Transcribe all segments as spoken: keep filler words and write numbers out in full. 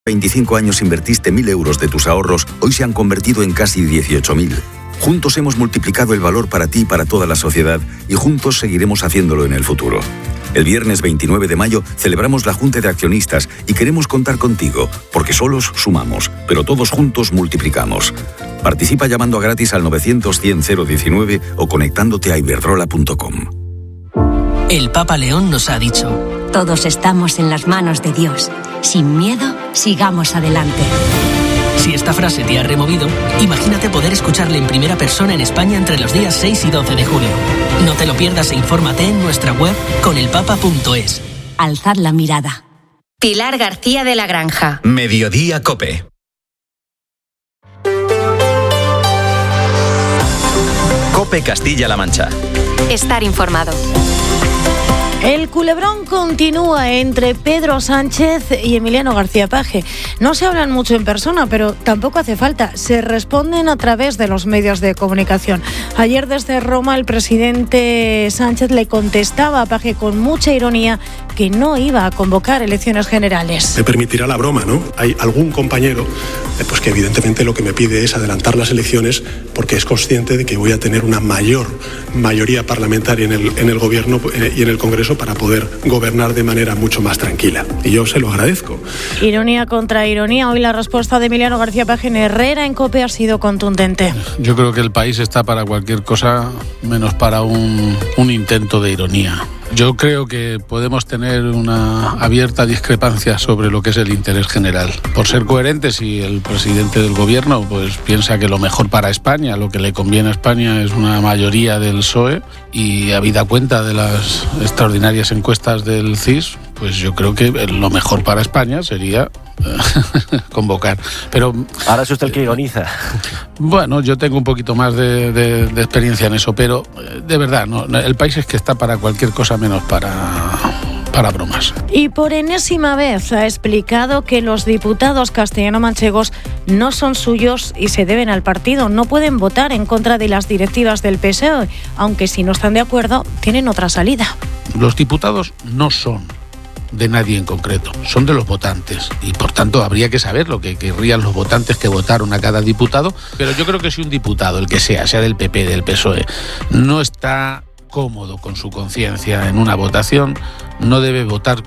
veinticinco años invertiste mil euros de tus ahorros, hoy se han convertido en casi dieciocho mil. Juntos hemos multiplicado el valor para ti y para toda la sociedad y juntos seguiremos haciéndolo en el futuro. El viernes veintinueve de mayo celebramos la Junta de Accionistas y queremos contar contigo, porque solos sumamos, pero todos juntos multiplicamos. Participa llamando a gratis al novecientos cien cero diecinueve o conectándote a iberdrola punto com. El Papa León nos ha dicho: todos estamos en las manos de Dios. Sin miedo, sigamos adelante. Si esta frase te ha removido, imagínate poder escucharle en primera persona en España entre los días seis y doce de julio. No te lo pierdas e infórmate en nuestra web con el papa punto es. Alzad la mirada. Pilar García de la Granja. Mediodía COPE. COPE Castilla-La Mancha. Estar informado. El culebrón continúa entre Pedro Sánchez y Emiliano García Paje. No se hablan mucho en persona, pero tampoco hace falta. Se responden a través de los medios de comunicación. Ayer desde Roma el presidente Sánchez le contestaba a Paje con mucha ironía que no iba a convocar elecciones generales. Me permitirá la broma, ¿no? Hay algún compañero pues que evidentemente lo que me pide es adelantar las elecciones porque es consciente de que voy a tener una mayor mayoría parlamentaria en el, en el gobierno y en el Congreso para poder gobernar de manera mucho más tranquila. Y yo se lo agradezco. Ironía contra ironía. Hoy la respuesta de Emiliano García Paje en Herrera en COPE ha sido contundente. Yo creo que el país está para cualquier cosa menos para un, un intento de ironía. Yo creo que podemos tener una abierta discrepancia sobre lo que es el interés general. Por ser coherentes, si el presidente del gobierno pues piensa que lo mejor para España, lo que le conviene a España es una mayoría del P S O E, y habida cuenta de las extraordinarias encuestas del C I S, pues yo creo que lo mejor para España sería convocar. Pero ahora es usted el que ironiza. Bueno, yo tengo un poquito más de, de, de experiencia en eso, pero de verdad, no, el país es que está para cualquier cosa menos para, para bromas. Y por enésima vez ha explicado que los diputados castellano-manchegos no son suyos y se deben al partido. No pueden votar en contra de las directivas del P S O E, aunque si no están de acuerdo, tienen otra salida. Los diputados no son de nadie en concreto, son de los votantes y por tanto habría que saber lo que querrían los votantes que votaron a cada diputado, pero yo creo que si un diputado, el que sea, sea del P P, del P S O E, no está cómodo con su conciencia en una votación, no debe votar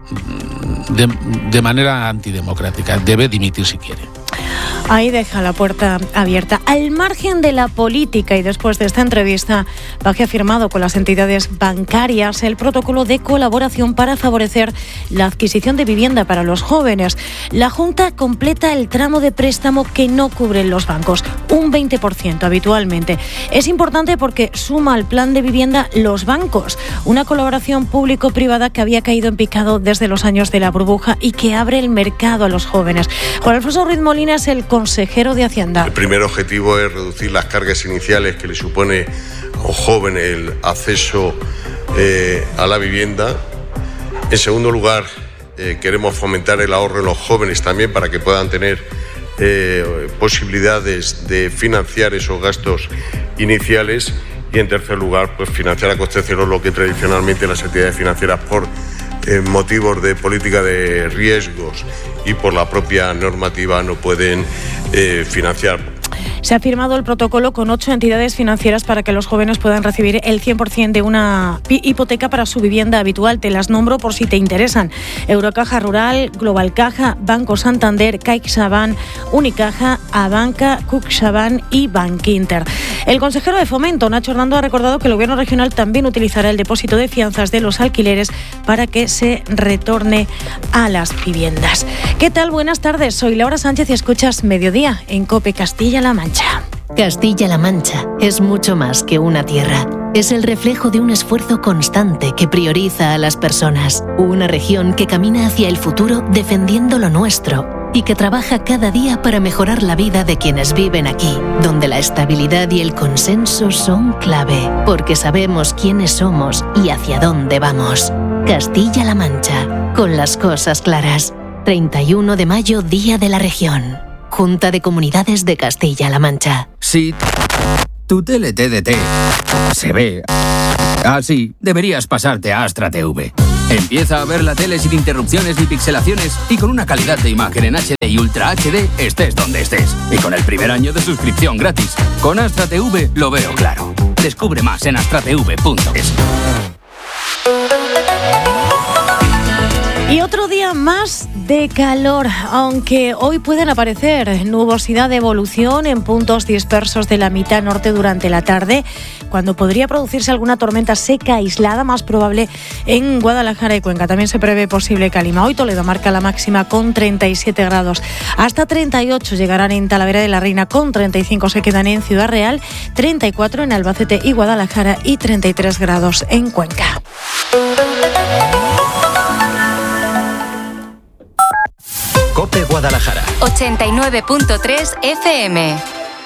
de, de manera antidemocrática, debe dimitir si quiere. Ahí deja la puerta abierta. Al margen de la política y después de esta entrevista, Paje ha firmado con las entidades bancarias el protocolo de colaboración para favorecer la adquisición de vivienda para los jóvenes. La Junta completa el tramo de préstamo que no cubren los bancos, un veinte por ciento habitualmente. Es importante porque suma al plan de vivienda los bancos, una colaboración público-privada que había caído en picado desde los años de la burbuja y que abre el mercado a los jóvenes. Juan Alfonso Ruiz Molina es el consejero de Hacienda. El primer objetivo es reducir las cargas iniciales que le supone a un joven el acceso eh, a la vivienda. En segundo lugar, eh, queremos fomentar el ahorro en los jóvenes también para que puedan tener eh, posibilidades de financiar esos gastos iniciales. Y en tercer lugar, pues financiar a coste cero lo que tradicionalmente las entidades financieras por eh, motivos de política de riesgos y por la propia normativa no pueden eh, financiar. Se ha firmado el protocolo con ocho entidades financieras para que los jóvenes puedan recibir el cien por ciento de una hipoteca para su vivienda habitual. Te las nombro por si te interesan: Eurocaja Rural, Global Caja, Banco Santander, CaixaBank, Unicaja, Abanca, CaixaBank y Bankinter. El consejero de Fomento, Nacho Hernando, ha recordado que el Gobierno regional también utilizará el depósito de fianzas de los alquileres para que se retorne a las viviendas. ¿Qué tal? Buenas tardes. Soy Laura Sánchez y escuchas Mediodía en COPE Castilla-La Mancha. Castilla-La Mancha es mucho más que una tierra. Es el reflejo de un esfuerzo constante que prioriza a las personas. Una región que camina hacia el futuro defendiendo lo nuestro y que trabaja cada día para mejorar la vida de quienes viven aquí, donde la estabilidad y el consenso son clave, porque sabemos quiénes somos y hacia dónde vamos. Castilla-La Mancha, con las cosas claras. treinta y uno de mayo, Día de la Región. Junta de Comunidades de Castilla-La Mancha. Si tu tele T D T se ve así, deberías pasarte a Astra T V. Empieza a ver la tele sin interrupciones ni pixelaciones y con una calidad de imagen en H D y Ultra H D, estés donde estés. Y con el primer año de suscripción gratis. Con Astra T V lo veo claro. Descubre más en astra t v punto es. Y otro día más de calor, aunque hoy pueden aparecer nubosidad de evolución en puntos dispersos de la mitad norte durante la tarde, cuando podría producirse alguna tormenta seca aislada, más probable en Guadalajara y Cuenca. También se prevé posible calima. Hoy Toledo marca la máxima con treinta y siete grados. Hasta treinta y ocho llegarán en Talavera de la Reina, con treinta y cinco se quedan en Ciudad Real, treinta y cuatro en Albacete y Guadalajara y treinta y tres grados en Cuenca. COPE Guadalajara. ochenta y nueve punto tres F M.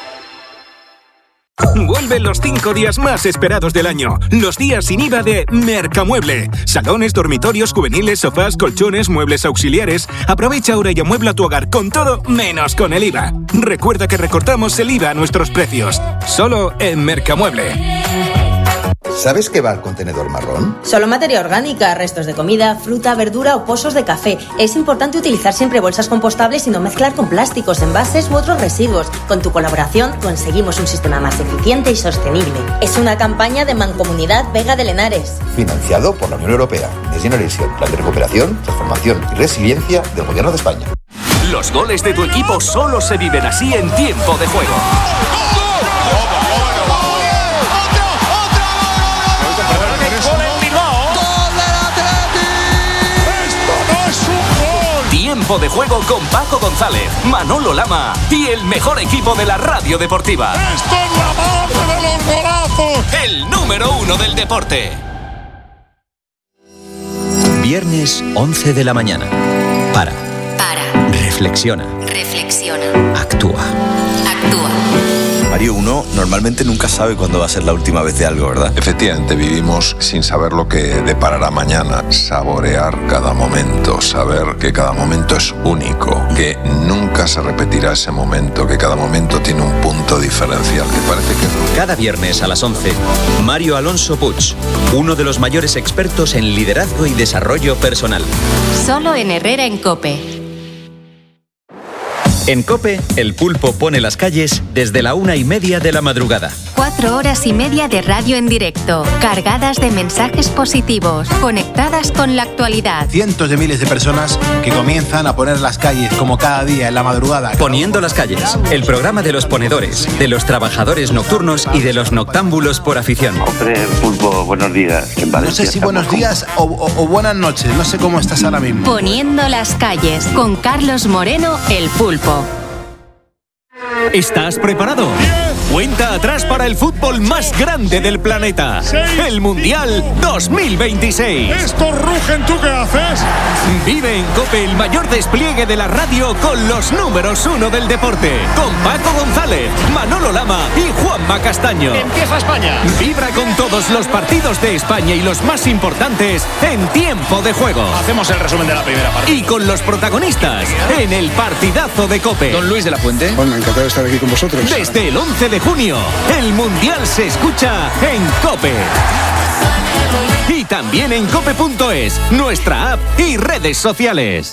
Vuelven los cinco días más esperados del año. Los días sin I V A de Mercamueble. Salones, dormitorios, juveniles, sofás, colchones, muebles auxiliares. Aprovecha ahora y amuebla tu hogar con todo menos con el I V A. Recuerda que recortamos el I V A a nuestros precios. Solo en Mercamueble. ¿Sabes qué va al contenedor marrón? Solo materia orgánica, restos de comida, fruta, verdura o pozos de café. Es importante utilizar siempre bolsas compostables y no mezclar con plásticos, envases u otros residuos. Con tu colaboración conseguimos un sistema más eficiente y sostenible. Es una campaña de Mancomunidad Vega de Lenares. Financiado por la Unión Europea. Next Generation, Plan de Recuperación, Transformación y Resiliencia del Gobierno de España. Los goles de tu equipo solo se viven así en tiempo de juego. Tiempo de juego con Paco González, Manolo Lama y el mejor equipo de la radio deportiva. ¡Esto es la madre de los golazos! El número uno del deporte. Viernes once de la mañana. Para. Para. Reflexiona. Reflexiona. Actúa. Actúa. Mario, uno normalmente nunca sabe cuándo va a ser la última vez de algo, ¿verdad? Efectivamente, vivimos sin saber lo que deparará mañana. Saborear cada momento, saber que cada momento es único, que nunca se repetirá ese momento, que cada momento tiene un punto diferencial, que parece que no. Cada viernes a las once, Mario Alonso Puig, uno de los mayores expertos en liderazgo y desarrollo personal. Solo en Herrera en COPE. En COPE, el pulpo pone las calles desde la una y media de la madrugada. Cuatro horas y media de radio en directo, cargadas de mensajes positivos, conectadas con la actualidad. Cientos de miles de personas que comienzan a poner las calles como cada día en la madrugada. Poniendo las calles, el programa de los ponedores, de los trabajadores nocturnos y de los noctámbulos por afición. Hombre, pulpo, buenos días. En Valencia, no sé si buenos días o, o, o buenas noches, no sé cómo estás ahora mismo. Poniendo las calles, con Carlos Moreno, el pulpo. ¿Estás preparado? Cuenta atrás para el fútbol más grande del planeta. El Mundial dos mil veintiséis. ¡Estos rugen! ¿Tú qué haces? Vive en COPE el mayor despliegue de la radio con los números uno del deporte. Con Paco González, Manolo Lama y Juanma Castaño. ¡Empieza España! Vibra con todos los partidos de España y los más importantes en tiempo de juego. Hacemos el resumen de la primera parte. Y con los protagonistas en el partidazo de COPE. Don Luis de la Fuente. Bueno, encantado de estar aquí con vosotros. Desde el once de junio, el Mundial se escucha en COPE. Y también en cope punto es, nuestra app y redes sociales.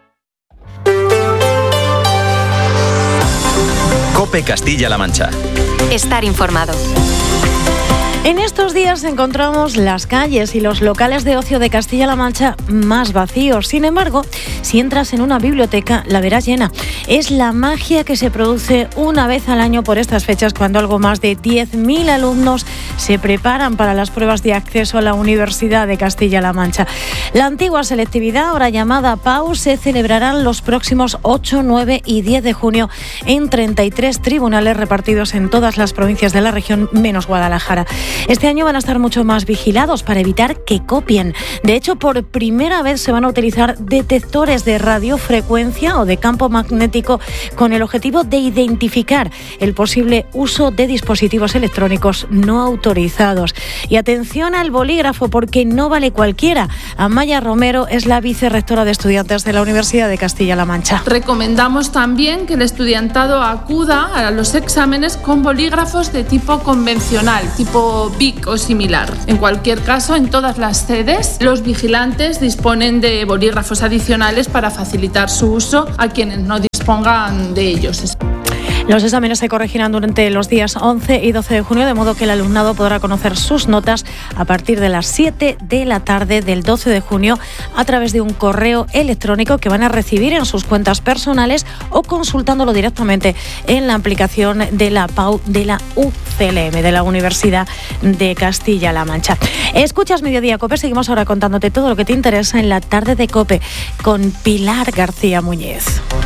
COPE Castilla-La Mancha. Estar informado. En estos días encontramos las calles y los locales de ocio de Castilla-La Mancha más vacíos. Sin embargo, si entras en una biblioteca, la verás llena. Es la magia que se produce una vez al año por estas fechas, cuando algo más de diez mil alumnos se preparan para las pruebas de acceso a la Universidad de Castilla-La Mancha. La antigua selectividad, ahora llamada P A U, se celebrarán los próximos ocho, nueve y diez de junio en treinta y tres tribunales repartidos en todas las provincias de la región, menos Guadalajara. Este año van a estar mucho más vigilados para evitar que copien. De hecho, por primera vez se van a utilizar detectores de radiofrecuencia o de campo magnético con el objetivo de identificar el posible uso de dispositivos electrónicos no autorizados. Y atención al bolígrafo, porque no vale cualquiera. Amaya Romero es la vicerrectora de estudiantes de la Universidad de Castilla-La Mancha. Recomendamos también que el estudiantado acuda a los exámenes con bolígrafos de tipo convencional, tipo tipo B I C o similar. En cualquier caso, en todas las sedes, los vigilantes disponen de bolígrafos adicionales para facilitar su uso a quienes no dispongan de ellos. Los exámenes se corregirán durante los días once y doce de junio, de modo que el alumnado podrá conocer sus notas a partir de las siete de la tarde del doce de junio a través de un correo electrónico que van a recibir en sus cuentas personales o consultándolo directamente en la aplicación de la P A U de la U C L M, de la Universidad de Castilla-La Mancha. Escuchas Mediodía COPE, seguimos ahora contándote todo lo que te interesa en la tarde de COPE con Pilar García Muñez.